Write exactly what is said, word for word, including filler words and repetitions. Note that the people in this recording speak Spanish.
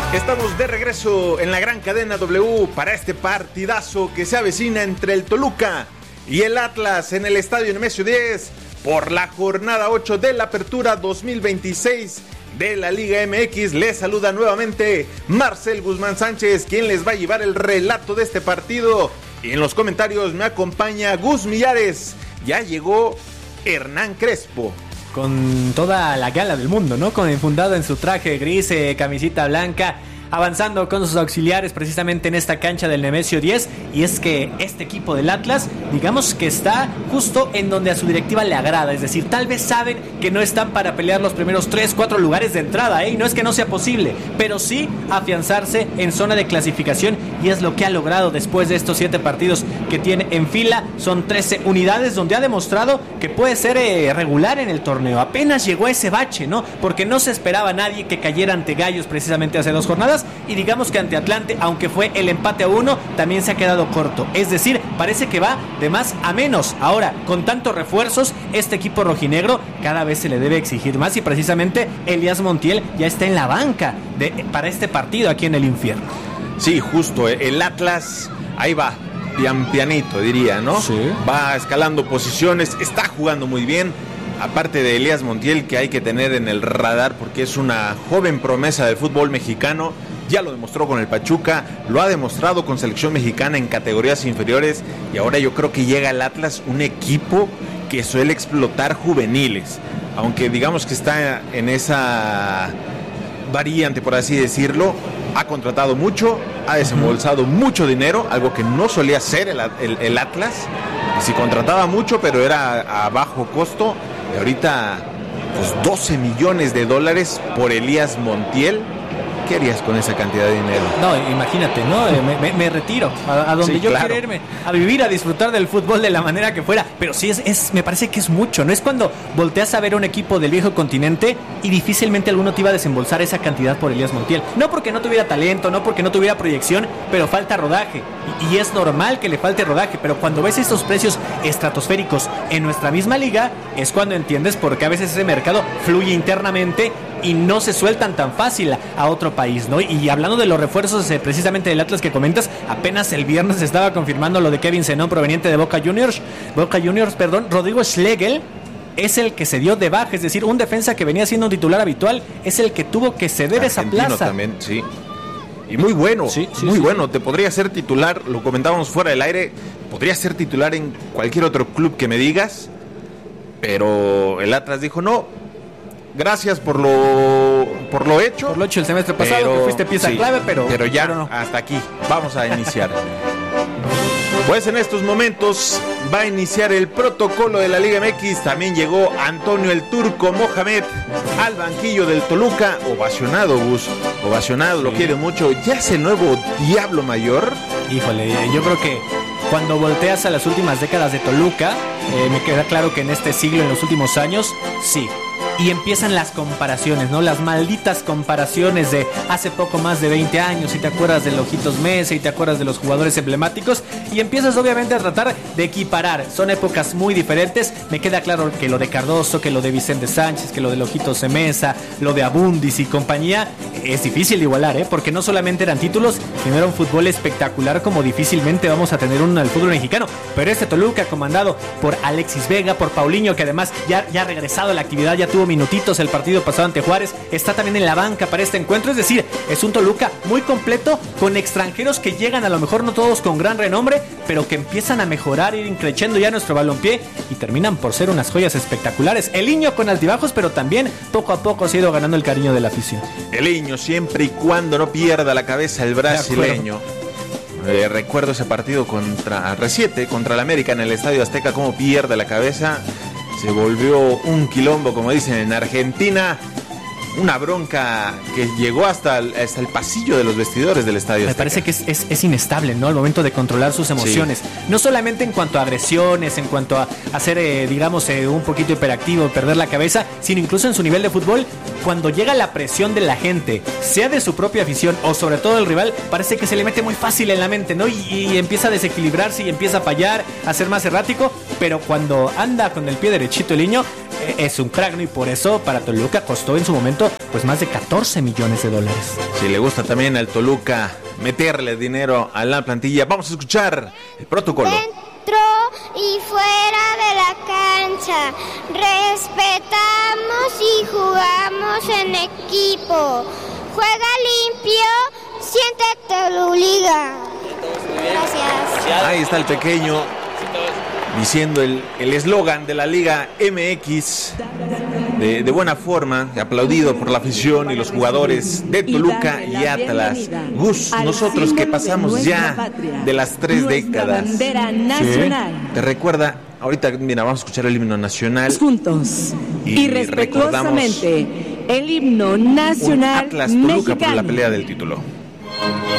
Estamos de regreso en la gran cadena W para este partidazo que se avecina entre el Toluca y el Atlas en el estadio Nemesio diez por la jornada ocho de la apertura dos mil veintiséis de la Liga M X. Les saluda nuevamente Marcel Guzmán Sánchez, quien les va a llevar el relato de este partido. Y en los comentarios me acompaña Gus Millares. Ya llegó Hernán Crespo. Con toda la gala del mundo, ¿no? Con enfundado en su traje gris, eh, camisita blanca, avanzando con sus auxiliares precisamente en esta cancha del Nemesio diez. Y es que este equipo del Atlas, digamos que está justo en donde a su directiva le agrada. Es decir, tal vez saben que no están para pelear los primeros tres, cuatro lugares de entrada, ¿eh? Y no es que no sea posible, pero sí afianzarse en zona de clasificación. Y es lo que ha logrado después de estos siete partidos que tiene en fila. Son trece unidades donde ha demostrado que puede ser eh, regular en el torneo. Apenas llegó a ese bache, ¿no? Porque no se esperaba a nadie que cayera ante Gallos precisamente hace dos jornadas. Y digamos que ante Atlante, aunque fue el empate a uno, también se ha quedado corto. Es decir, parece que va de más a menos. Ahora, con tantos refuerzos, este equipo rojinegro cada vez se le debe exigir más. Y precisamente Elías Montiel ya está en la banca de, para este partido aquí en el infierno. Sí, justo, el Atlas ahí va, pian pianito diría, ¿no? Sí. Va escalando posiciones, está jugando muy bien. Aparte de Elías Montiel, que hay que tener en el radar porque es una joven promesa del fútbol mexicano. Ya lo demostró con el Pachuca, lo ha demostrado con selección mexicana en categorías inferiores. Y ahora yo creo que llega al Atlas, un equipo que suele explotar juveniles. Aunque digamos que está en esa variante, por así decirlo, ha contratado mucho, ha desembolsado uh-huh. mucho dinero, algo que no solía hacer el, el, el Atlas. Y si contrataba mucho, pero era a bajo costo. Y ahorita, pues doce millones de dólares por Elías Montiel. ¿Qué harías con esa cantidad de dinero? No, imagínate, ¿no? Me, me, me retiro a, a donde sí, yo claro. quiero irme, a vivir, a disfrutar del fútbol de la manera que fuera. Pero sí, es, es, me parece que es mucho, ¿no? Es cuando volteas a ver un equipo del viejo continente y difícilmente alguno te iba a desembolsar esa cantidad por Elías Montiel. No porque no tuviera talento, no porque no tuviera proyección, pero falta rodaje. Y, y es normal que le falte rodaje, pero cuando ves estos precios estratosféricos en nuestra misma liga, es cuando entiendes por qué a veces ese mercado fluye internamente y no se sueltan tan fácil a otro país, ¿no? Y hablando de los refuerzos eh, precisamente del Atlas que comentas, apenas el viernes se estaba confirmando lo de Kevin Zenón proveniente de Boca Juniors, Boca Juniors, perdón, Rodrigo Schlegel es el que se dio de baja, es decir, un defensa que venía siendo un titular habitual, es el que tuvo que ceder Argentino esa plaza. También, sí. Y muy bueno, sí, sí, muy sí. bueno, te podría ser titular, lo comentábamos fuera del aire, podría ser titular en cualquier otro club que me digas, pero el Atlas dijo no. Gracias por lo por lo hecho. Por lo hecho el semestre pasado, pero, que fuiste pieza sí, clave, pero... Pero ya pero no. Hasta aquí, vamos a iniciar. Pues en estos momentos va a iniciar el protocolo de la Liga M X. También llegó Antonio el Turco Mohamed al banquillo del Toluca. Ovacionado, Gus, ovacionado, sí. Lo quiere mucho. ¿Ya es el nuevo Diablo Mayor? Híjole, yo creo que cuando volteas a las últimas décadas de Toluca, eh, me queda claro que en este siglo, en los últimos años, sí. Y empiezan las comparaciones, ¿no? Las malditas comparaciones de hace poco más de veinte años, y te acuerdas del Ojitos Mesa, y te acuerdas de los jugadores emblemáticos, y empiezas obviamente a tratar de equiparar. Son épocas muy diferentes. Me queda claro que lo de Cardoso, que lo de Vicente Sánchez, que lo del Ojitos Mesa, lo de Abundis y compañía, es difícil de igualar, ¿eh? Porque no solamente eran títulos, sino era un fútbol espectacular como difícilmente vamos a tener uno en el fútbol mexicano. Pero este Toluca, comandado por Alexis Vega, por Paulinho, que además ya, ya ha regresado a la actividad, ya tuvo minutitos el partido pasado ante Juárez, está también en la banca para este encuentro. Es decir, es un Toluca muy completo, con extranjeros que llegan, a lo mejor no todos con gran renombre, pero que empiezan a mejorar, ir creciendo ya nuestro balompié y terminan por ser unas joyas espectaculares. El Niño con altibajos, pero también poco a poco se ha ido ganando el cariño de la afición. El Niño siempre y cuando no pierda la cabeza el brasileño. Eh, recuerdo ese partido contra reciente, contra el América en el Estadio Azteca, cómo pierde la cabeza. Se volvió un quilombo, como dicen en Argentina. Una bronca que llegó hasta el, hasta el pasillo de los vestidores del estadio. Me Azteca. parece que es, es, es inestable, ¿no? Al momento de controlar sus emociones. Sí. No solamente en cuanto a agresiones, en cuanto a, a ser, eh, digamos, eh, un poquito hiperactivo, perder la cabeza, sino incluso en su nivel de fútbol. Cuando llega la presión de la gente, sea de su propia afición o sobre todo del rival, parece que se le mete muy fácil en la mente, ¿no? Y, y empieza a desequilibrarse y empieza a fallar, a ser más errático. Pero cuando anda con el pie derechito el Niño, es un crack, ¿no? Y por eso para Toluca costó en su momento pues más de catorce millones de dólares. Si le gusta también al Toluca meterle dinero a la plantilla, vamos a escuchar el protocolo. Dentro y fuera de la cancha, respetamos y jugamos en equipo. Juega limpio, siéntete Toluliga. Gracias. Ahí está el pequeño diciendo el eslogan de la Liga M X de, de buena forma, aplaudido por la afición y los jugadores de Toluca y Atlas. Gus, nosotros que pasamos ya de las tres décadas. ¿Sí? Te recuerda, ahorita mira, vamos a escuchar el himno nacional. Juntos y, y respetuosamente el himno nacional Atlas Toluca mexicano. por la pelea del título.